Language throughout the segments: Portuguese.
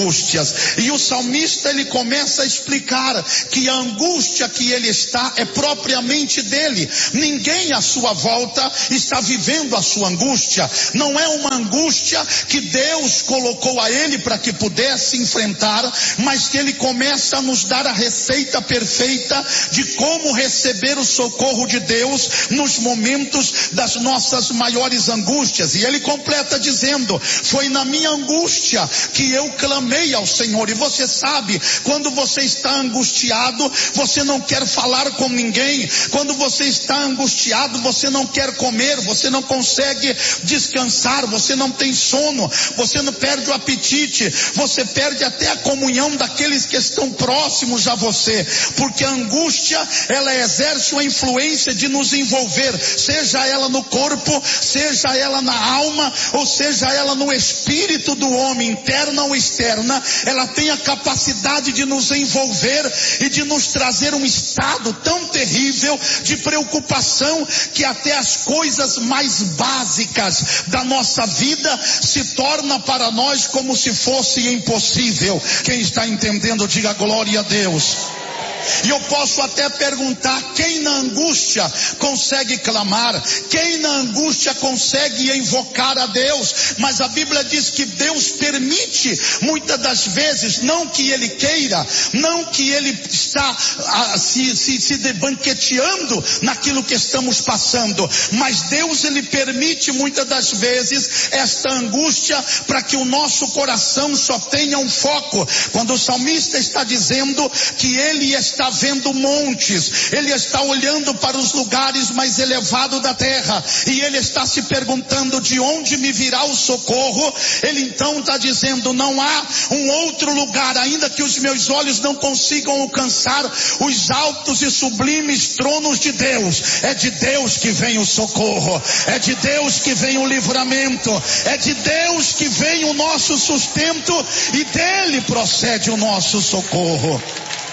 angústias. E o salmista ele começa a explicar que a angústia que ele está é propriamente dele. Ninguém à sua volta está vivendo a sua angústia. Não é uma angústia que Deus colocou a ele para que pudesse enfrentar, mas que ele começa a nos dar a receita perfeita de como receber o socorro de Deus nos momentos das nossas maiores angústias. E ele completa dizendo: foi na minha angústia que eu clamei ao Senhor. E você sabe, quando você está angustiado, você não quer falar com ninguém. Quando você está angustiado, você não quer comer, você não consegue descansar, você não tem sono, você não perde o apetite, você perde até a comunhão daqueles que estão próximos a você, porque a angústia, ela exerce uma influência de nos envolver, seja ela no corpo, seja ela na alma, ou seja ela no espírito do homem, interna ou externa. Ela tem a capacidade de nos envolver e de nos trazer um estado tão terrível de preocupação que até as coisas mais básicas da nossa vida se torna para nós como se fosse impossível. Quem está entendendo, diga glória a Deus. E eu posso até perguntar: quem na angústia consegue clamar? Quem na angústia consegue invocar a Deus? Mas a Bíblia diz que Deus permite, muitas das vezes, não que Ele queira, não que Ele está se banqueteando naquilo que estamos passando, mas Deus Ele permite muitas das vezes esta angústia para que o nosso coração só tenha um foco. Quando o salmista está dizendo que ele está vendo montes, ele está olhando para os lugares mais elevados da terra, e ele está se perguntando: de onde me virá o socorro? Ele então está dizendo: não há um outro lugar, ainda que os meus olhos não consigam alcançar os altos e sublimes tronos de Deus. É de Deus que vem o socorro, é de Deus que vem o livramento, é de Deus que vem o nosso sustento, e dele procede o nosso socorro.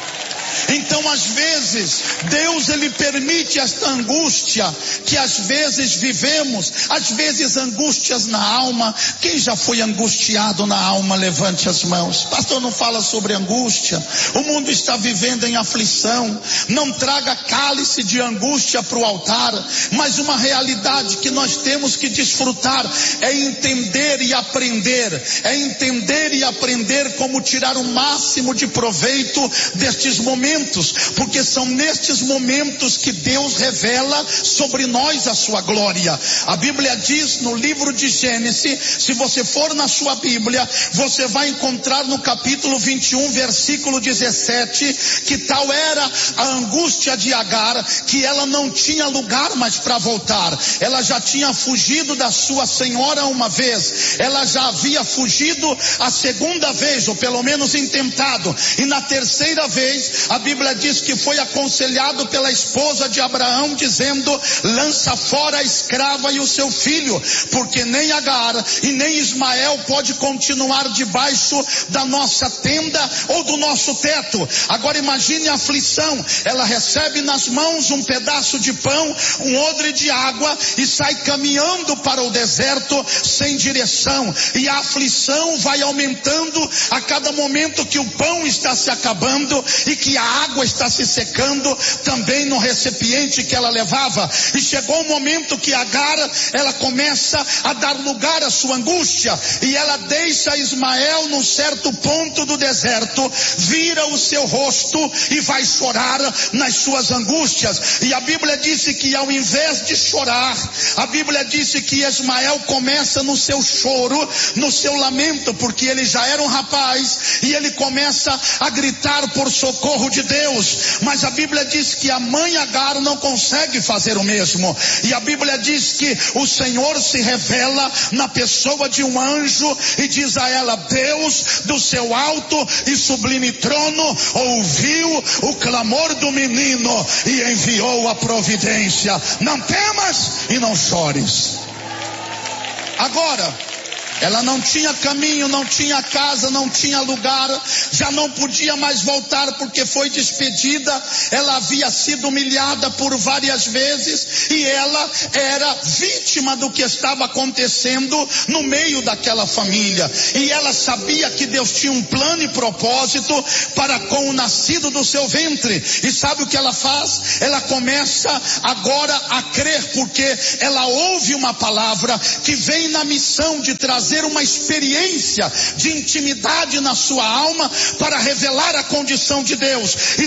Então, às vezes, Deus ele permite esta angústia que às vezes vivemos, às vezes angústias na alma. Quem já foi angustiado na alma, levante as mãos. Pastor, não fala sobre angústia. O mundo está vivendo em aflição. Não traga cálice de angústia para o altar, mas uma realidade que nós temos que desfrutar é entender e aprender. É entender e aprender como tirar o máximo de proveito destes momentos, porque são nestes momentos que Deus revela sobre nós a sua glória. A Bíblia diz no livro de Gênesis, se você for na sua Bíblia, você vai encontrar no capítulo 21, versículo 17, que tal era a angústia de Agar, que ela não tinha lugar mais para voltar. Ela já tinha fugido da sua senhora uma vez, ela já havia fugido a segunda vez, ou pelo menos intentado, e na terceira vez a Bíblia diz que foi aconselhado pela esposa de Abraão, dizendo: lança fora a escrava e o seu filho, porque nem Agar e nem Ismael pode continuar debaixo da nossa tenda ou do nosso teto. Agora imagine a aflição. Ela recebe nas mãos um pedaço de pão, um odre de água, e sai caminhando para o deserto sem direção, e a aflição vai aumentando a cada momento que o pão está se acabando e que a água está se secando também no recipiente que ela levava. E chegou um momento que Agar, ela começa a dar lugar à sua angústia, e ela deixa Ismael num certo ponto do deserto, vira o seu rosto e vai chorar nas suas angústias. E a Bíblia disse que ao invés de chorar, a Bíblia disse que Ismael começa no seu choro, no seu lamento, porque ele já era um rapaz, e ele começa a gritar por socorro de Deus. Mas a Bíblia diz que a mãe Agar não consegue fazer o mesmo, e a Bíblia diz que o Senhor se revela na pessoa de um anjo e diz a ela: Deus do seu alto e sublime trono ouviu o clamor do menino e enviou a providência. Não temas e não chores. Agora, Ela não tinha caminho, não tinha casa, não tinha lugar, já não podia mais voltar porque foi despedida. Ela havia sido humilhada por várias vezes e ela era vítima do que estava acontecendo no meio daquela família. E ela sabia que Deus tinha um plano e propósito para com o nascido do seu ventre. E sabe o que ela faz? Ela começa agora a crer, porque ela ouve uma palavra que vem na missão de trazer uma experiência de intimidade na sua alma para revelar a condição de Deus. E